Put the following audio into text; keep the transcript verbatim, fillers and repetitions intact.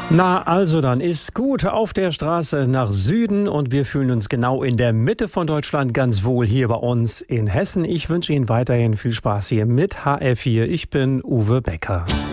Na, also dann ist gut auf der Straße nach Süden und wir fühlen uns genau in der Mitte von Deutschland ganz wohl hier bei uns in Hessen. Ich wünsche Ihnen weiterhin viel Spaß hier mit H R vier. Ich bin Uwe Becker.